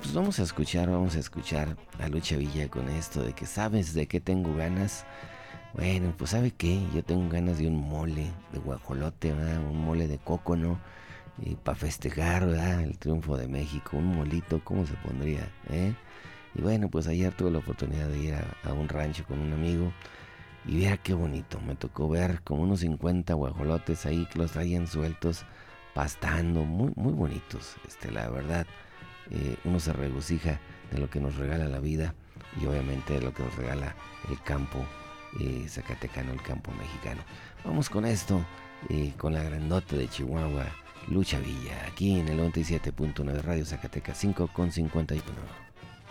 pues vamos a escuchar a Lucha Villa con esto de que sabes de qué tengo ganas. Bueno, pues ¿sabe qué? Yo tengo ganas de un mole de guajolote, ¿verdad? Un mole de coco, ¿no? Y para festejar, ¿verdad? El triunfo de México, un molito, ¿cómo se pondría? Y bueno, pues ayer tuve la oportunidad de ir a un rancho con un amigo y vea qué bonito. Me tocó ver como unos 50 guajolotes ahí que los traían sueltos, pastando, muy, muy bonitos, la verdad. Uno se regocija de lo que nos regala la vida y obviamente de lo que nos regala el campo zacatecano, el campo mexicano. Vamos con esto, con la grandota de Chihuahua, Lucha Villa, aquí en el 97.9 Radio Zacatecas 5 con 51.